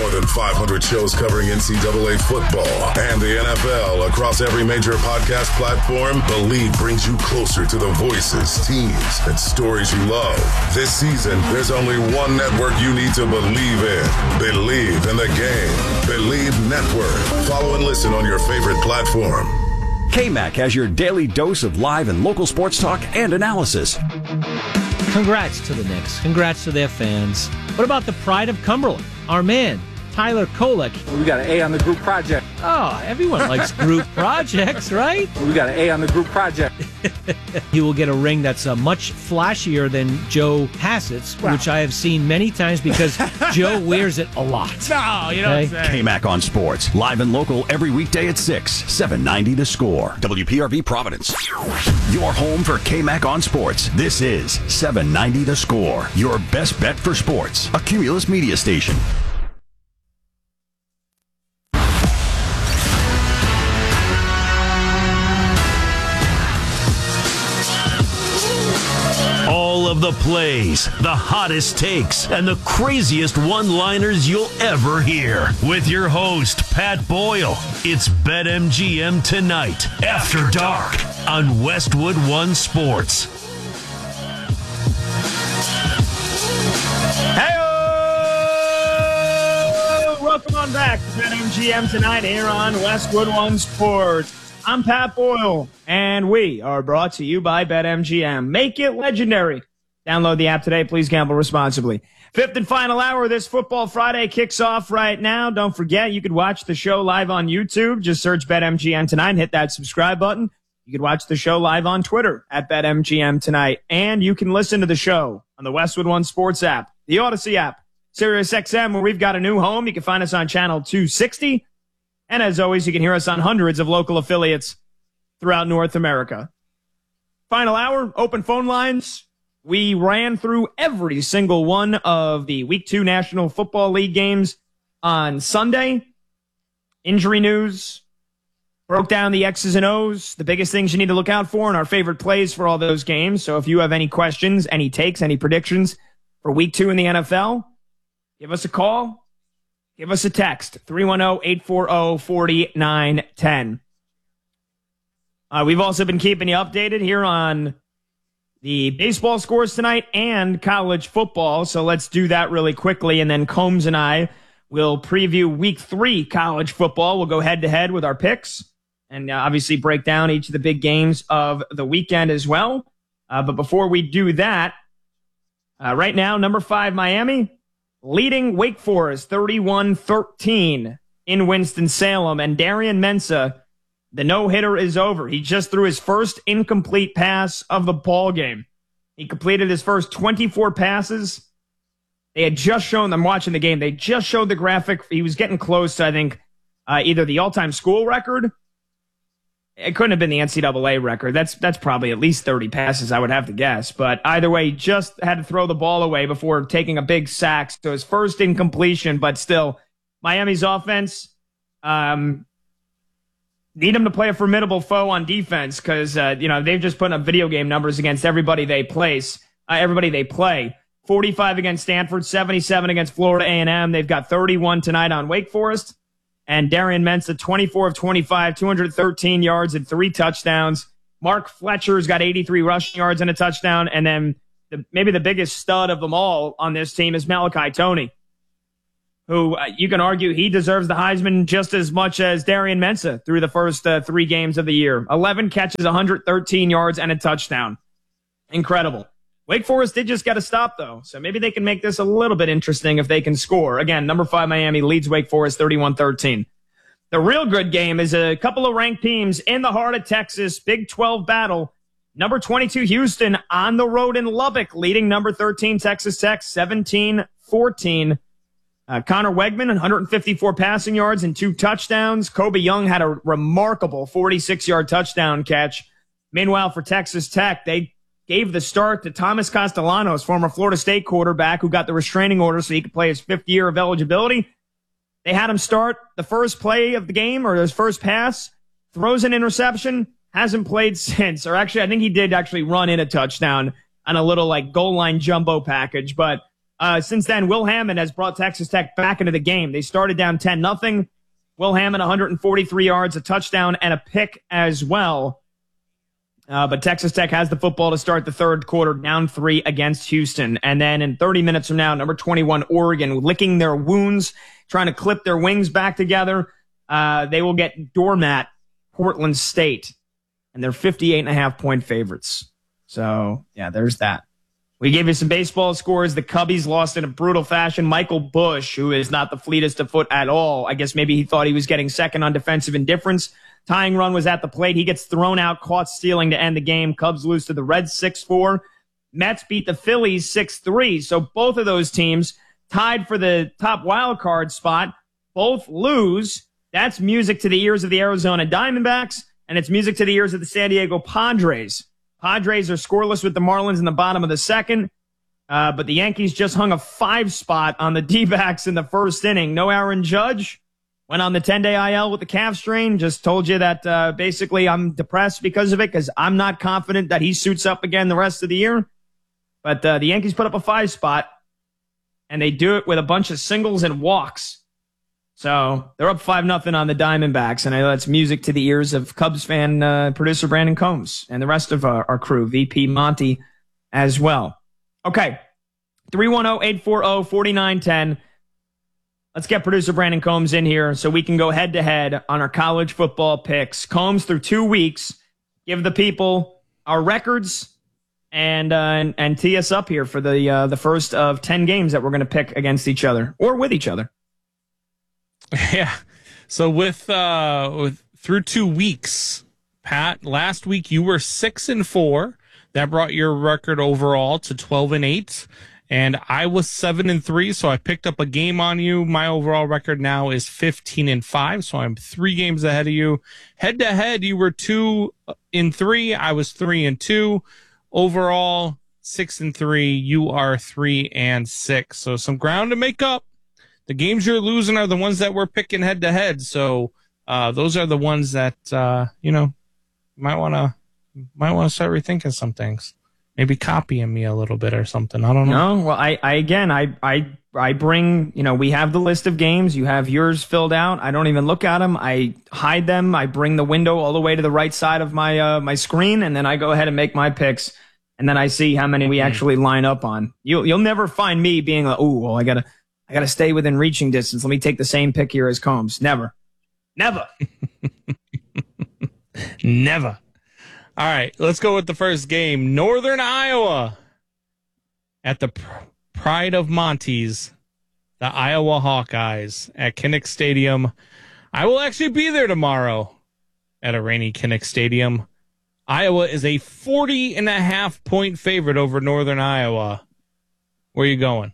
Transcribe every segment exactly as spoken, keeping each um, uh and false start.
more than five hundred shows covering N C double A football and the N F L across every major podcast platform, Believe brings you closer to the voices, teams, and stories you love. This season, there's only one network you need to believe in. Believe in the game. Believe Network. Follow and listen on your favorite platform. K M A C has your daily dose of live and local sports talk and analysis. Congrats to the Knicks. Congrats to their fans. What about the pride of Cumberland? Our man, Tyler Kolek. We got an A on the group project. Oh, everyone likes group projects, right? We got an A on the group project. He will get a ring that's uh, much flashier than Joe Hassett's, wow. which I have seen many times because Joe wears it a lot. No, you don't say. K M A C on Sports. Live and local every weekday at six. seven ninety The Score. W P R V Providence. Your home for K M A C on Sports. This is seven ninety The Score. Your best bet for sports. A Cumulus media station. All of the plays, the hottest takes, and the craziest one-liners you'll ever hear. With your host, Pat Boyle. It's BetMGM Tonight, After Dark, on Westwood One Sports. Hey, welcome on back to BetMGM Tonight here on Westwood One Sports. I'm Pat Boyle, and we are brought to you by BetMGM. Make it legendary. Download the app today. Please gamble responsibly. Fifth and final hour of this Football Friday kicks off right now. Don't forget, you could watch the show live on YouTube. Just search BetMGM Tonight and hit that subscribe button. You could watch the show live on Twitter at BetMGM Tonight. And you can listen to the show on the Westwood One Sports app, the Odyssey app, SiriusXM, where we've got a new home. You can find us on channel two sixty. And as always, you can hear us on hundreds of local affiliates throughout North America. Final hour, open phone lines. We ran through every single one of the Week two National Football League games on Sunday. Injury news. Broke down the X's and O's, the biggest things you need to look out for, and our favorite plays for all those games. So if you have any questions, any takes, any predictions for Week two in the N F L, give us a call. Give us a text, three one zero, eight four zero, four nine one zero. Uh, we've also been keeping you updated here on the baseball scores tonight and college football, so let's do that really quickly, and then Combs and I will preview Week three college football. We'll go head-to-head with our picks and uh, obviously break down each of the big games of the weekend as well. Uh, but before we do that, uh, right now, number five, Miami, leading Wake Forest thirty-one thirteen in Winston-Salem. And Darian Mensah, the no-hitter is over. He just threw his first incomplete pass of the ball game. He completed his first twenty-four passes. They had just shown, I'm watching the game, they just showed the graphic. He was getting close to, I think, uh, either the all-time school record. It couldn't have been the N C double A record. That's that's probably at least thirty passes, I would have to guess. But either way, he just had to throw the ball away before taking a big sack. So his first incompletion, but still, Miami's offense, um, need him to play a formidable foe on defense because, uh, you know, they've just put up video game numbers against everybody they place, uh, everybody they play. forty-five against Stanford, seventy-seven against Florida A and M. They've got thirty-one tonight on Wake Forest. And Darian Mensah, twenty-four of twenty-five, two hundred thirteen yards and three touchdowns. Mark Fletcher's got eighty-three rushing yards and a touchdown. And then the, maybe the biggest stud of them all on this team is Malachi Toney, who uh, you can argue he deserves the Heisman just as much as Darian Mensah through the first uh, three games of the year. eleven catches, one hundred thirteen yards, and a touchdown. Incredible. Wake Forest did just get a stop, though, so maybe they can make this a little bit interesting if they can score. Again, number five Miami leads Wake Forest thirty-one thirteen. The real good game is a couple of ranked teams in the heart of Texas, Big twelve battle. Number twenty-two Houston on the road in Lubbock, leading number thirteen Texas Tech seventeen fourteen. Uh, Connor Wegman, one hundred fifty-four passing yards and two touchdowns. Kobe Young had a remarkable forty-six-yard touchdown catch. Meanwhile, for Texas Tech, they gave the start to Thomas Castellanos, former Florida State quarterback, who got the restraining order so he could play his fifth year of eligibility. They had him start the first play of the game, or his first pass, throws an interception, hasn't played since. Or actually, I think he did actually run in a touchdown on a little like goal line jumbo package. But Uh, since then, Will Hammond has brought Texas Tech back into the game. They started down ten nothing. Will Hammond, one hundred forty-three yards, a touchdown, and a pick as well. Uh, but Texas Tech has the football to start the third quarter, down three against Houston. And then in thirty minutes from now, number twenty-one, Oregon, licking their wounds, trying to clip their wings back together. Uh, they will get doormat Portland State, and they're fifty-eight and a half point favorites. So, yeah, there's that. We gave you some baseball scores. The Cubbies lost in a brutal fashion. Michael Busch, who is not the fleetest of foot at all, I guess maybe he thought he was getting second on defensive indifference. Tying run was at the plate. He gets thrown out, caught stealing to end the game. Cubs lose to the Reds six four. Mets beat the Phillies six three. So both of those teams tied for the top wild card spot. Both lose. That's music to the ears of the Arizona Diamondbacks, and it's music to the ears of the San Diego Padres. Padres are scoreless with the Marlins in the bottom of the second, uh, but the Yankees just hung a five spot on the D-backs in the first inning. No Aaron Judge. Went on the ten-day I L with the calf strain. Just told you that uh, basically I'm depressed because of it because I'm not confident that he suits up again the rest of the year. But uh, the Yankees put up a five spot, and they do it with a bunch of singles and walks. So they're up five nothing on the Diamondbacks, and I know that's music to the ears of Cubs fan uh, producer Brandon Combs and the rest of our, our crew, V P Monty as well. Okay, three one zero, eight four zero, four nine one zero. Let's get producer Brandon Combs in here so we can go head-to-head on our college football picks. Combs, through two weeks, give the people our records and uh, and, and tee us up here for the uh, the first of ten games that we're going to pick against each other or with each other. Yeah. So with uh with through two weeks, Pat, last week you were six and four. That brought your record overall to twelve and eight. And I was seven and three, so I picked up a game on you. My overall record now is fifteen and five, so I'm three games ahead of you. Head to head, you were two and three. I was three and two. Overall, six and three. You are three and six. So some ground to make up. The games you're losing are the ones that we're picking head to head. So uh, those are the ones that uh, you know might want to might want to start rethinking some things. Maybe copying me a little bit or something. I don't know. No, well, I, I again, I, I, I bring. You know, we have the list of games. You have yours filled out. I don't even look at them. I hide them. I bring the window all the way to the right side of my uh, my screen, and then I go ahead and make my picks. And then I see how many we mm. actually line up on. You'll you'll never find me being like, oh, well, I gotta. I got to stay within reaching distance. Let me take the same pick here as Combs. Never. Never. Never. All right, let's go with the first game. Northern Iowa at the pr- Pride of Monty's, the Iowa Hawkeyes at Kinnick Stadium. I will actually be there tomorrow at a rainy Kinnick Stadium. Iowa is a forty and a half point favorite over Northern Iowa. Where are you going?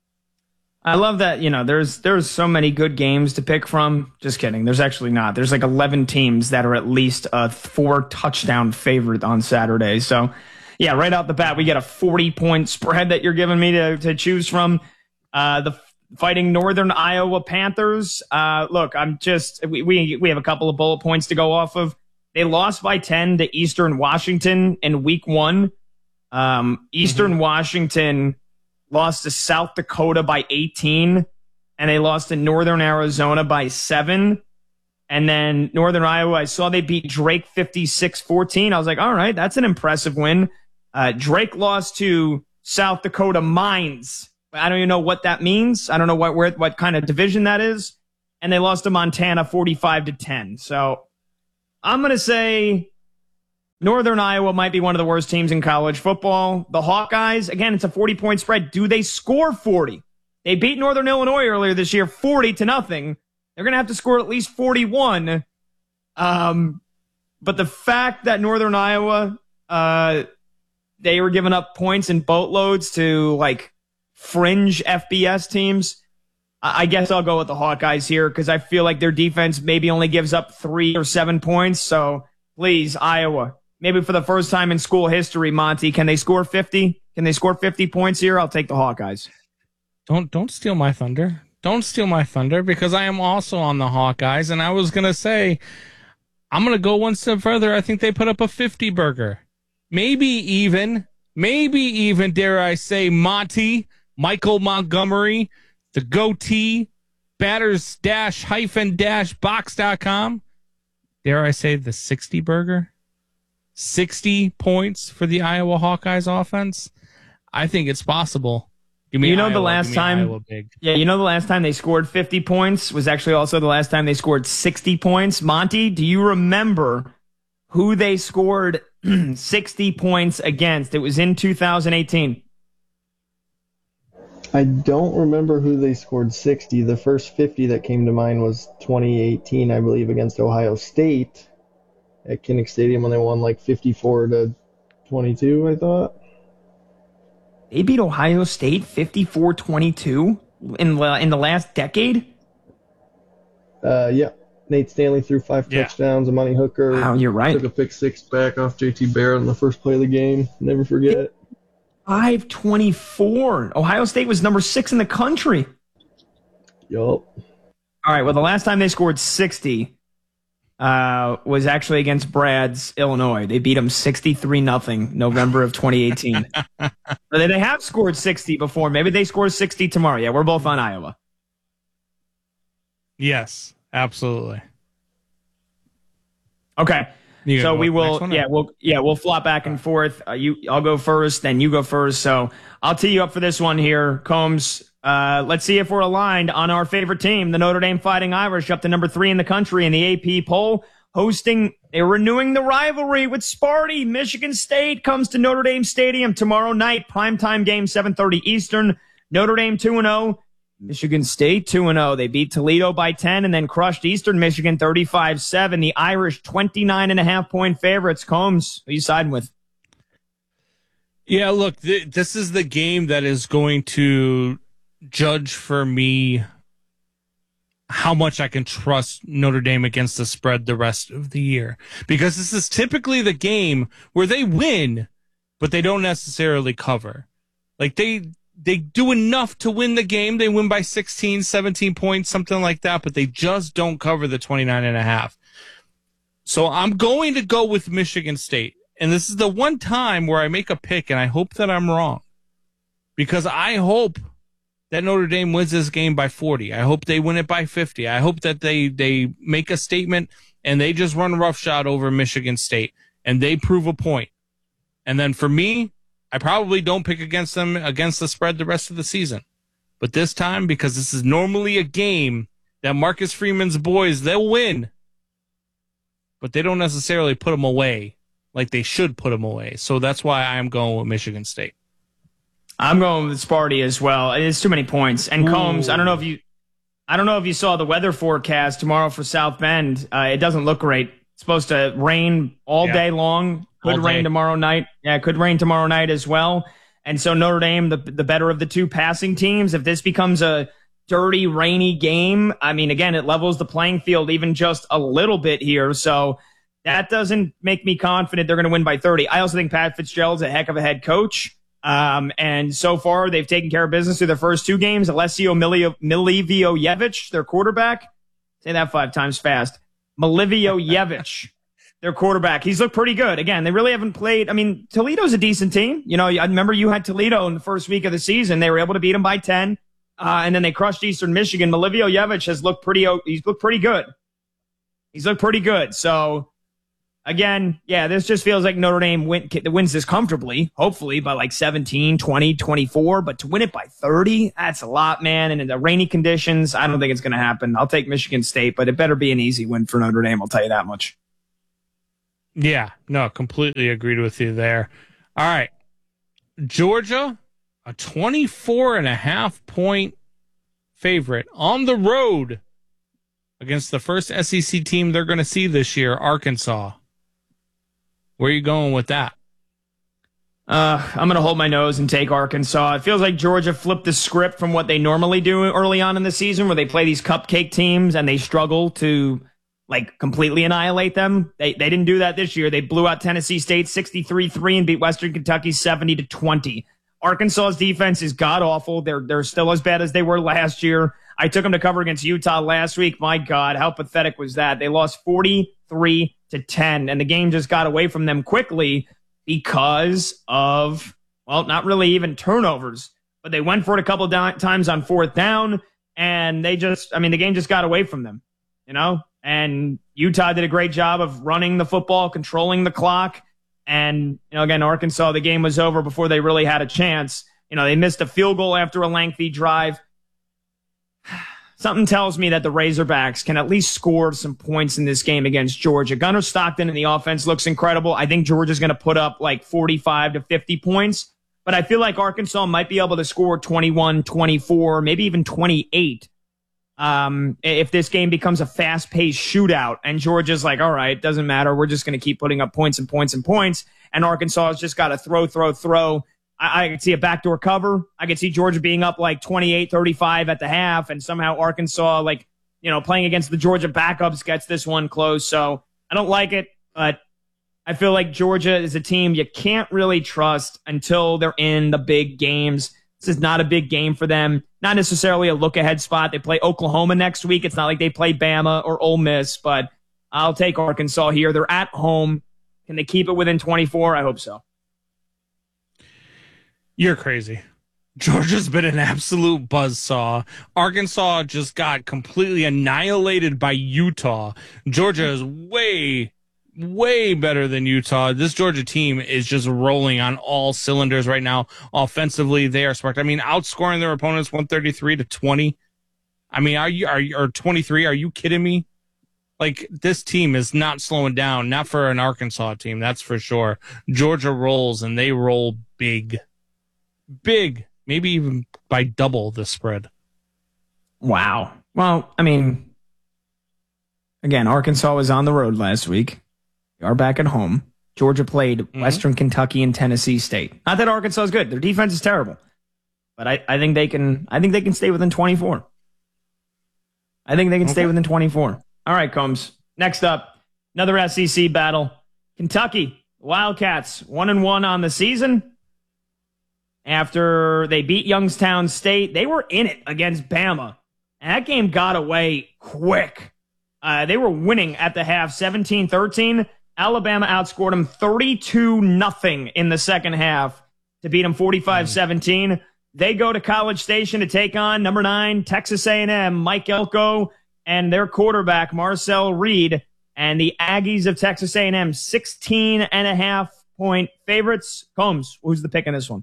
I love that, you know, there's there's so many good games to pick from. Just kidding. There's actually not. There's like eleven teams that are at least a four touchdown favorite on Saturday. So, yeah, right out the bat, we get a forty point spread that you're giving me to, to choose from. Uh, the Fighting Northern Iowa Panthers. Uh, look, I'm just, we, we, we have a couple of bullet points to go off of. They lost by ten to Eastern Washington in week one. Um, Eastern mm-hmm. Washington lost to South Dakota by eighteen, and they lost to Northern Arizona by seven. And then Northern Iowa, I saw they beat Drake fifty-six fourteen. I was like, all right, that's an impressive win. Uh, Drake lost to South Dakota Mines. I don't even know what that means. I don't know what where, what kind of division that is. And they lost to Montana forty-five to ten. So I'm going to say Northern Iowa might be one of the worst teams in college football. The Hawkeyes, again, it's a forty point spread. Do they score forty? They beat Northern Illinois earlier this year, forty to nothing. They're going to have to score at least forty-one. Um, but the fact that Northern Iowa, uh, they were giving up points in boatloads to like fringe F B S teams, I guess I'll go with the Hawkeyes here because I feel like their defense maybe only gives up three or seven points. So please, Iowa. Maybe for the first time in school history, Monty, can they score fifty? Can they score fifty points here? I'll take the Hawkeyes. Don't don't steal my thunder. Don't steal my thunder because I am also on the Hawkeyes, and I was going to say, I'm going to go one step further. I think they put up a fifty burger. Maybe even, maybe even, dare I say, Monty, Michael Montgomery, the goatee, batters dash hyphen dash box dot com. Dare I say the sixty burger? sixty points for the Iowa Hawkeyes offense. I think it's possible. Give me you know Iowa, the last time, yeah, you know the last time they scored fifty points was actually also the last time they scored sixty points. Monty, do you remember who they scored sixty points against? It was in two thousand eighteen. I don't remember who they scored sixty. The first fifty that came to mind was twenty eighteen, I believe, against Ohio State at Kinnick Stadium when they won like fifty-four to twenty-two, I thought. They beat Ohio State fifty-four twenty-two in the, in the last decade? Uh, yeah. Nate Stanley threw five yeah. touchdowns, a money hooker. Wow, you're right. Took a pick six back off J T Barrett in the first play of the game. Never forget. five twenty-four. Ohio State was number six in the country. Yup. All right, well, the last time they scored sixty uh, was actually against Brad's Illinois. They beat them sixty-three nothing November of twenty eighteen. They they have scored sixty before. Maybe they score sixty tomorrow. Yeah, we're both on Iowa. Yes, absolutely. Okay. You so we will, one, yeah, we'll, yeah, we'll flop back and forth. Uh, you, I'll go first, then you go first. So I'll tee you up for this one here, Combs. Uh, let's see if we're aligned on our favorite team, the Notre Dame Fighting Irish, up to number three in the country in the A P poll, hosting. They're renewing the rivalry with Sparty. Michigan State comes to Notre Dame Stadium tomorrow night, primetime game, seven thirty Eastern. Notre Dame two and oh. Michigan State two and oh. They beat Toledo by ten and then crushed Eastern Michigan thirty-five seven. The Irish twenty-nine and a half point favorites. Combs, who are you siding with? Yeah, look, th- this is the game that is going to judge for me how much I can trust Notre Dame against the spread the rest of the year. Because this is typically the game where they win, but they don't necessarily cover. Like they They do enough to win the game. They win by sixteen, seventeen points, something like that, but they just don't cover the twenty-nine and a half. So I'm going to go with Michigan State. And this is the one time where I make a pick, and I hope that I'm wrong. Because I hope that Notre Dame wins this game by forty. I hope they win it by fifty. I hope that they, they make a statement, and they just run roughshod over Michigan State, and they prove a point. And then for me, I probably don't pick against them against the spread the rest of the season. But this time, because this is normally a game that Marcus Freeman's boys, they'll win. But they don't necessarily put them away like they should put them away. So that's why I'm going with Michigan State. I'm going with Sparty as well. It's too many points. And Ooh. Combs, I don't know if you I don't know if you saw the weather forecast tomorrow for South Bend. Uh, it doesn't look great. It's supposed to rain all yeah. day long. Could rain tomorrow night. Yeah, it could rain tomorrow night as well. And so Notre Dame, the the better of the two passing teams. If this becomes a dirty, rainy game, I mean, again, it levels the playing field even just a little bit here. So that doesn't make me confident they're going to win by thirty. I also think Pat Fitzgerald's a heck of a head coach. Um, and so far, they've taken care of business through their first two games. Alessio Milivojevic, their quarterback. Say that five times fast. Milivojevic. Their quarterback. He's looked pretty good. Again, they really haven't played. I mean, Toledo's a decent team. You know, I remember you had Toledo in the first week of the season. They were able to beat them by ten, uh, and then they crushed Eastern Michigan. Milivojevic has looked pretty, he's looked pretty good. He's looked pretty good. So, again, yeah, this just feels like Notre Dame win, wins this comfortably, hopefully by like seventeen, twenty, twenty-four. But to win it by thirty, that's a lot, man. And in the rainy conditions, I don't think it's going to happen. I'll take Michigan State, but it better be an easy win for Notre Dame. I'll tell you that much. Yeah, no, completely agreed with you there. All right. Georgia, a twenty-four and a half point favorite on the road against the first S E C team they're going to see this year, Arkansas. Where are you going with that? Uh, I'm going to hold my nose and take Arkansas. It feels like Georgia flipped the script from what they normally do early on in the season, where they play these cupcake teams and they struggle to like completely annihilate them. They they didn't do that this year. They blew out Tennessee State sixty-three three and beat Western Kentucky seventy to twenty. Arkansas's defense is god awful. They're they're still as bad as they were last year. I took them to cover against Utah last week. My God, how pathetic was that? They lost forty-three to ten, and the game just got away from them quickly because of, well, not really even turnovers, but but they went for it a couple of times on fourth down, and they just, I mean, the game just got away from them, you know? And Utah did a great job of running the football, controlling the clock. And, you know, again, Arkansas, the game was over before they really had a chance. You know, they missed a field goal after a lengthy drive. Something tells me that the Razorbacks can at least score some points in this game against Georgia. Gunnar Stockton in the offense looks incredible. I think Georgia's going to put up like forty-five to fifty points. But I feel like Arkansas might be able to score twenty-one, twenty-four, maybe even twenty-eight. Um, if this game becomes a fast-paced shootout and Georgia's like, all right, doesn't matter. We're just going to keep putting up points and points and points. And Arkansas has just got to throw, throw, throw. I, I could see a backdoor cover. I could see Georgia being up like twenty-eight thirty-five at the half, and somehow Arkansas, like, you know, playing against the Georgia backups, gets this one close. So I don't like it, but I feel like Georgia is a team you can't really trust until they're in the big games. This is not a big game for them. Not necessarily a look-ahead spot. They play Oklahoma next week. It's not like they play Bama or Ole Miss, but I'll take Arkansas here. They're at home. Can they keep it within twenty-four? I hope so. You're crazy. Georgia's been an absolute buzzsaw. Arkansas just got completely annihilated by Utah. Georgia is way, way better than Utah. This Georgia team is just rolling on all cylinders right now. Offensively, they are sparked. I mean, outscoring their opponents one thirty-three to twenty. I mean, are you, are you, or twenty-three? Are you kidding me? Like, this team is not slowing down, not for an Arkansas team, that's for sure. Georgia rolls, and they roll big. Big. Maybe even by double the spread. Wow. Well, I mean, again, Arkansas was on the road last week. They are back at home. Georgia played mm-hmm. Western Kentucky and Tennessee State. Not that Arkansas is good. Their defense is terrible. But I, I think they can I think they can stay within twenty-four. I think they can okay. stay within twenty-four. All right, Combs. Next up, another S E C battle. Kentucky Wildcats, one and one on the season. After they beat Youngstown State, they were in it against Bama. And that game got away quick. Uh, they were winning at the half, seventeen thirteen. Alabama outscored them thirty-two nothing in the second half to beat them forty-five seventeen. Mm. They go to College Station to take on number nine, Texas A and M, Mike Elko, and their quarterback, Marcel Reed. And the Aggies of Texas A and M, sixteen and a half point favorites. Combs, who's the pick in this one?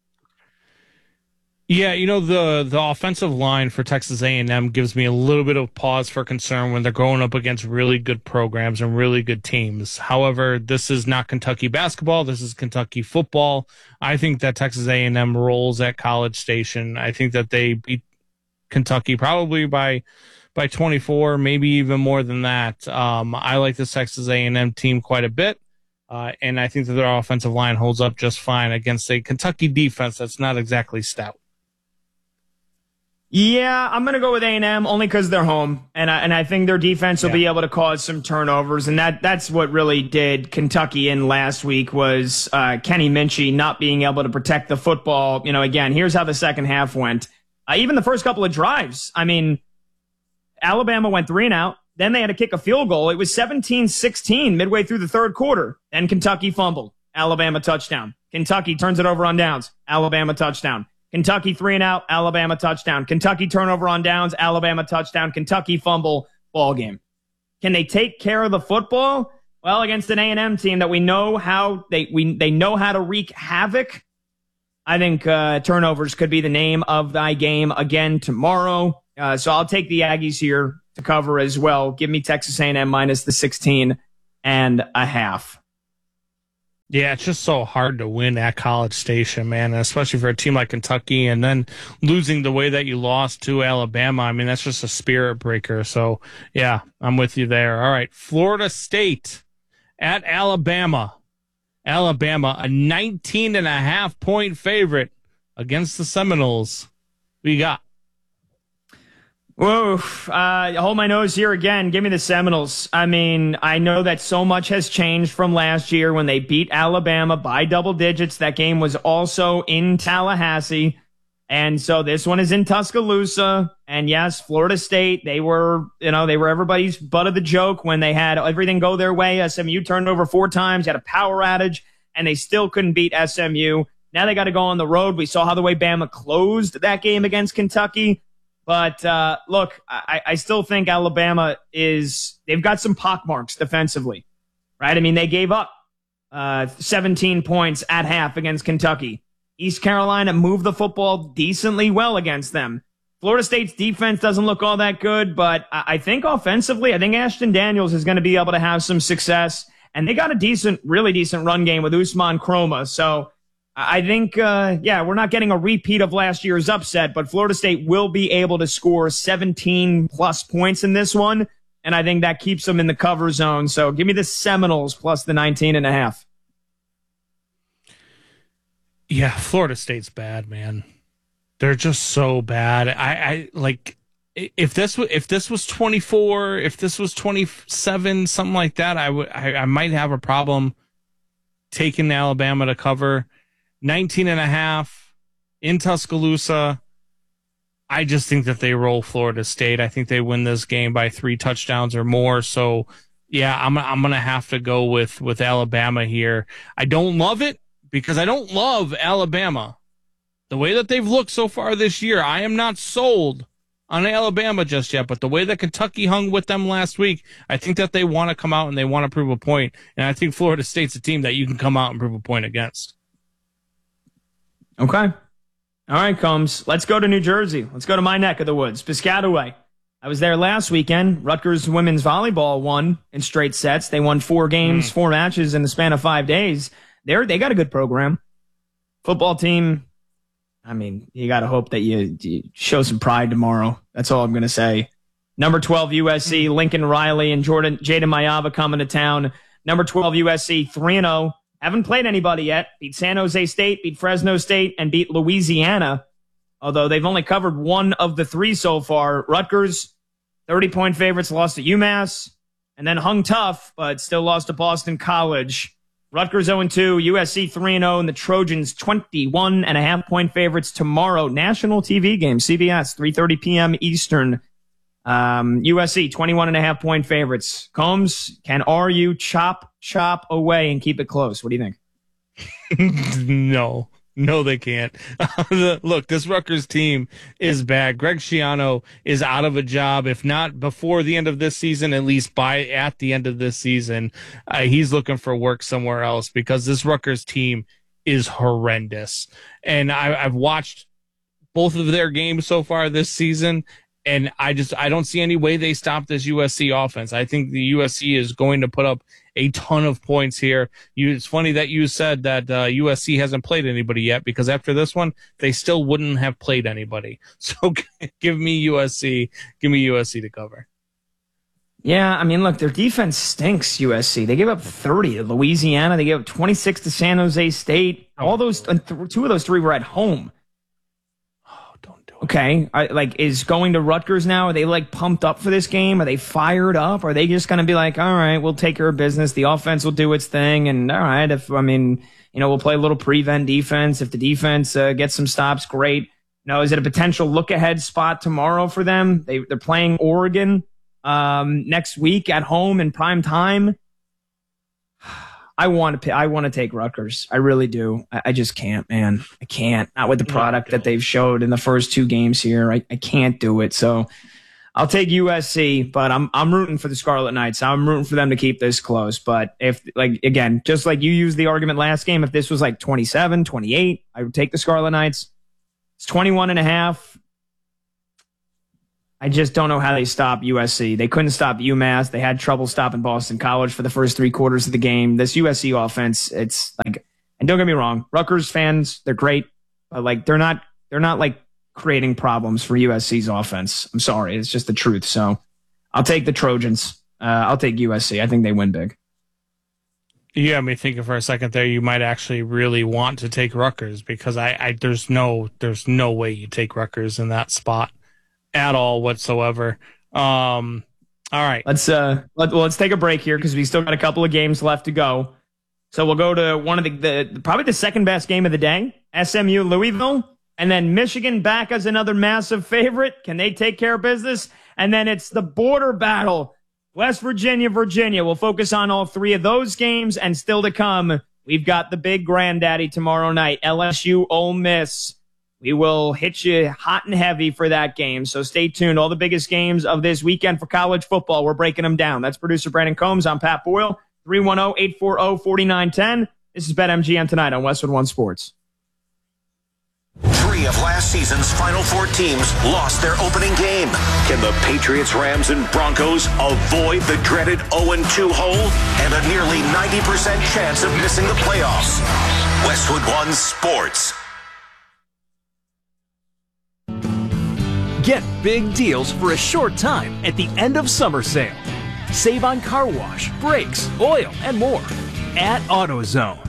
Yeah, you know, the the offensive line for Texas A and M gives me a little bit of pause for concern when they're going up against really good programs and really good teams. However, this is not Kentucky basketball. This is Kentucky football. I think that Texas A and M rolls at College Station. I think that they beat Kentucky probably by by twenty-four, maybe even more than that. Um, I like this Texas A and M team quite a bit. Uh, and I think that their offensive line holds up just fine against a Kentucky defense that's not exactly stout. Yeah, I'm going to go with A and M only because they're home, and I, and I think their defense will yeah. be able to cause some turnovers, and that that's what really did Kentucky in last week was uh, Kenny Minchie not being able to protect the football. You know, again, here's how the second half went. Uh, even the first couple of drives, I mean, Alabama went three and out. Then they had to kick a field goal. It was seventeen sixteen midway through the third quarter. Then Kentucky fumbled. Alabama touchdown. Kentucky turns it over on downs. Alabama touchdown. Kentucky three and out, Alabama touchdown. Kentucky turnover on downs, Alabama touchdown. Kentucky fumble, ball game. Can they take care of the football? Well, against an A and M team that we know how they we they know how to wreak havoc. I think uh, turnovers could be the name of thy game again tomorrow. Uh, so I'll take the Aggies here to cover as well. Give me Texas A and M minus the sixteen and a half. Yeah, it's just so hard to win at College Station, man, and especially for a team like Kentucky, and then losing the way that you lost to Alabama. I mean, that's just a spirit breaker. So, yeah, I'm with you there. All right, Florida State at Alabama. Alabama, a nineteen and a half point favorite against the Seminoles. What you got? Whoa, uh, hold my nose here again. Give me the Seminoles. I mean, I know that so much has changed from last year when they beat Alabama by double digits. That game was also in Tallahassee. And so this one is in Tuscaloosa. And yes, Florida State, they were, you know, they were everybody's butt of the joke when they had everything go their way. S M U turned over four times, had a power outage, and they still couldn't beat S M U. Now they got to go on the road. We saw how the way Bama closed that game against Kentucky. But uh, look, I, I still think Alabama is, they've got some pockmarks defensively, right? I mean, they gave up uh, seventeen points at half against Kentucky. East Carolina moved the football decently well against them. Florida State's defense doesn't look all that good, but I think offensively, I think Ashton Daniels is going to be able to have some success. And they got a decent, really decent run game with Usman Kroma. So I think, uh, yeah, we're not getting a repeat of last year's upset, but Florida State will be able to score seventeen plus points in this one. And I think that keeps them in the cover zone. So give me the Seminoles plus the nineteen and a half. Yeah, Florida State's bad, man. They're just so bad. I, I like if this was if this was twenty-four, if this was twenty-seven, something like that, I would I, I might have a problem taking Alabama to cover. nineteen and a half in Tuscaloosa. I just think that they roll Florida State. I think they win this game by three touchdowns or more. So yeah, I'm I'm gonna have to go with with Alabama here. I don't love it because I don't love Alabama. The way that they've looked so far this year, I am not sold on Alabama just yet, but the way that Kentucky hung with them last week, I think that they want to come out and they want to prove a point. And I think Florida State's a team that you can come out and prove a point against. Okay. All right, Combs. Let's go to New Jersey. Let's go to my neck of the woods, Piscataway. I was there last weekend. Rutgers women's volleyball won in straight sets. They won four games, mm. four matches in the span of five days. They're, they got a good program. Football team, I mean, you got to hope that you, you show some pride tomorrow. That's all I'm going to say. Number twelve U S C, Lincoln Riley and Jordan Jaden Mayava coming to town. Number twelve U S C, three and oh. Haven't played anybody yet. Beat San Jose State, beat Fresno State, and beat Louisiana. Although they've only covered one of the three so far. Rutgers, thirty-point favorites, lost to UMass. And then hung tough, but still lost to Boston College. Rutgers oh and two, U S C three and oh, and the Trojans twenty-one and a half point favorites tomorrow. National T V game, C B S, three thirty p.m. Eastern. Um, U S C twenty-one and a half point favorites. Combs, can R U chop, chop away and keep it close? What do you think? No. No, they can't. Look, this Rutgers team is bad. Greg Schiano is out of a job, if not before the end of this season, at least by at the end of this season. Uh, he's looking for work somewhere else because this Rutgers team is horrendous. And I, I've watched both of their games so far this season, and I just I don't see any way they stop this U S C offense. I think the U S C is going to put up a ton of points here. You, it's funny that you said that uh, U S C hasn't played anybody yet, because after this one, they still wouldn't have played anybody. So give me U S C. Give me U S C to cover. Yeah, I mean, look, their defense stinks, U S C. They gave up thirty to Louisiana. They gave up twenty-six to San Jose State. All those, two of those three were at home. Okay, I, like, is going to Rutgers now, are they, like, pumped up for this game? Are they fired up? Are they just going to be like, all right, we'll take care of business. The offense will do its thing. And, all right, if, I mean, you know, we'll play a little prevent defense. If the defense uh, gets some stops, great. You know, is it a potential look-ahead spot tomorrow for them? They, they're playing Oregon um, next week at home in prime time. I want to. I want to take Rutgers. I really do. I, I just can't, man. I can't. Not with the product that they've showed in the first two games here. I, I can't do it. So I'll take U S C, but I'm I'm rooting for the Scarlet Knights. I'm rooting for them to keep this close. But if, like, again, just like you used the argument last game, if this was like twenty-seven, twenty-eight, I would take the Scarlet Knights. It's twenty-one and a half. I just don't know how they stop U S C. They couldn't stop UMass. They had trouble stopping Boston College for the first three quarters of the game. This U S C offense, it's like, and don't get me wrong, Rutgers fans, they're great, but like they're not, they're not like creating problems for U S C's offense. I'm sorry, it's just the truth. So I'll take the Trojans. Uh, I'll take U S C. I think they win big. You got me thinking for a second there. You might actually really want to take Rutgers, because I, I there's no, there's no way you take Rutgers in that spot at all whatsoever. Um, all right. Let's uh let, well, let's take a break here because we still got a couple of games left to go. So we'll go to one of the, the probably the second best game of the day, S M U Louisville, and then Michigan back as another massive favorite. Can they take care of business? And then it's the border battle, West Virginia, Virginia. We'll focus on all three of those games, and still to come, we've got the big granddaddy tomorrow night, L S U Ole Miss. We will hit you hot and heavy for that game, so stay tuned. All the biggest games of this weekend for college football, we're breaking them down. That's producer Brandon Combs. I'm Pat Boyle, three one zero, eight four zero, four nine one zero. This is BetMGM Tonight on Westwood One Sports. Three of last season's Final Four teams lost their opening game. Can the Patriots, Rams, and Broncos avoid the dreaded oh and two hole and a nearly ninety percent chance of missing the playoffs? Westwood One Sports. Get big deals for a short time at the end of summer sale. Save on car wash, brakes, oil, and more at AutoZone.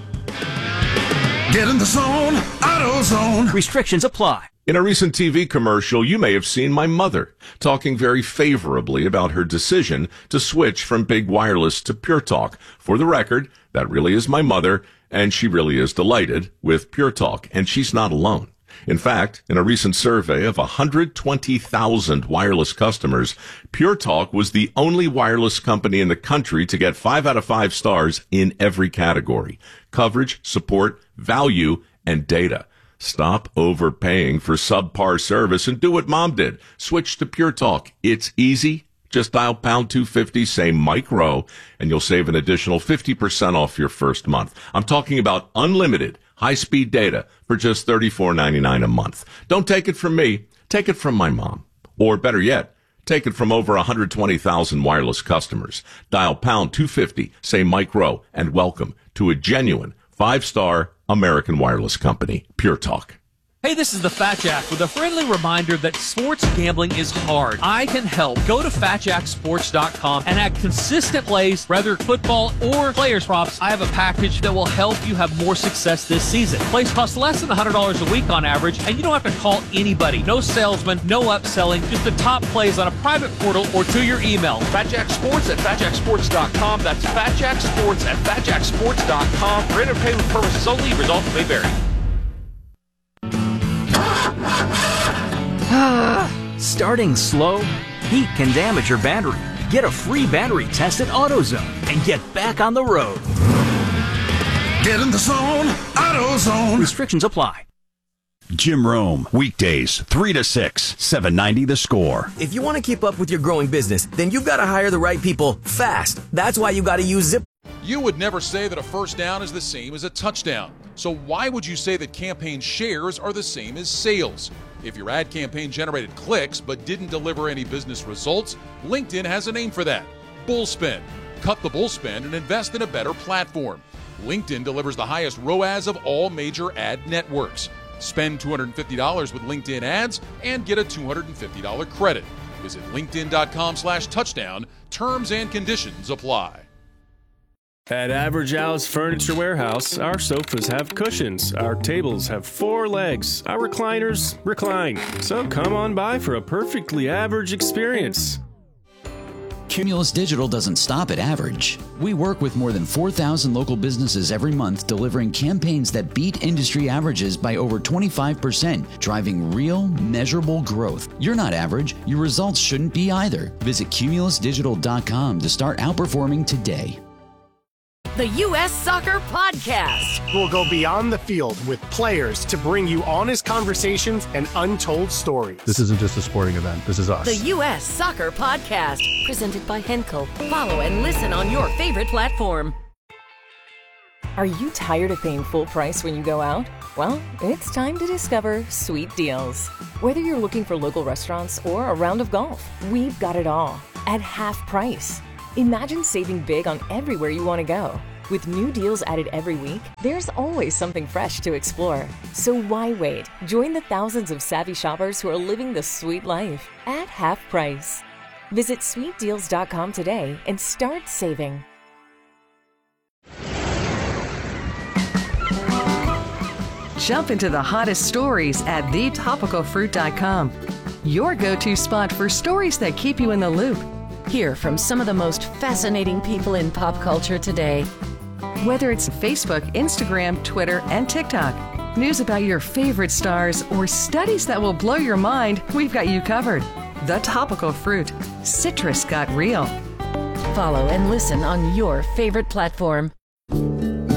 Get in the zone, AutoZone. Restrictions apply. In a recent T V commercial, you may have seen my mother talking very favorably about her decision to switch from big wireless to Pure Talk. For the record, that really is my mother, and she really is delighted with Pure Talk, and she's not alone. In fact, in a recent survey of one hundred twenty thousand wireless customers, Pure Talk was the only wireless company in the country to get five out of five stars in every category: coverage, support, value, and data. Stop overpaying for subpar service and do what Mom did. Switch to Pure Talk. It's easy. Just dial pound two fifty, say Mike Rowe, and you'll save an additional fifty percent off your first month. I'm talking about unlimited high-speed data for just thirty-four ninety-nine a month. Don't take it from me. Take it from my mom. Or better yet, take it from over one hundred twenty thousand wireless customers. Dial pound two fifty, say Mike Rowe, and welcome to a genuine five-star American wireless company, Pure Talk. Hey, this is the Fat Jack with a friendly reminder that sports gambling is hard. I can help. Go to fat jack sports dot com and add consistent plays, whether football or players props. I have a package that will help you have more success this season. Plays cost less than one hundred dollars a week on average, and you don't have to call anybody. No salesman, no upselling, just the top plays on a private portal or to your email. Fat Jack Sports at fat jack sports dot com. That's Fat Jack Sports at fat jack sports dot com. For entertainment purposes only, results may vary. Starting slow? Heat can damage your battery. Get a free battery test at AutoZone and get back on the road. Get in the zone, AutoZone. Restrictions apply. Jim Rome, weekdays, three to six, seven ninety The Score. If you want to keep up with your growing business, then you've got to hire the right people fast. That's why you got to use Zip. You would never say that a first down is the same as a touchdown. So why would you say that campaign shares are the same as sales? If your ad campaign generated clicks but didn't deliver any business results, LinkedIn has a name for that: Bullspend. Cut the bullspend and invest in a better platform. LinkedIn delivers the highest R O A S of all major ad networks. Spend two hundred fifty dollars with LinkedIn ads and get a two hundred fifty dollars credit. Visit linkedin.com slash touchdown. Terms and conditions apply. At Average Al's Furniture Warehouse, our sofas have cushions, our tables have four legs, our recliners recline. So come on by for a perfectly average experience. Cumulus Digital doesn't stop at average. We work with more than four thousand local businesses every month, delivering campaigns that beat industry averages by over twenty-five percent, driving real, measurable growth. You're not average. Your results shouldn't be either. Visit cumulus digital dot com to start outperforming today. The U S Soccer Podcast. We'll go beyond the field with players to bring you honest conversations and untold stories. This isn't just a sporting event. This is us. The U S Soccer Podcast. Presented by Henkel. Follow and listen on your favorite platform. Are you tired of paying full price when you go out? Well, it's time to discover Sweet Deals. Whether you're looking for local restaurants or a round of golf, we've got it all at half price. Imagine saving big on everywhere you want to go. With new deals added every week, there's always something fresh to explore. So why wait? Join the thousands of savvy shoppers who are living the sweet life at half price. Visit sweet deals dot com today and start saving. Jump into the hottest stories at the topical fruit dot com. Your go-to spot for stories that keep you in the loop. Hear from some of the most fascinating people in pop culture today. Whether it's Facebook, Instagram, Twitter, and TikTok, news about your favorite stars, or studies that will blow your mind, we've got you covered. The Topical Fruit. Citrus got real. Follow and listen on your favorite platform.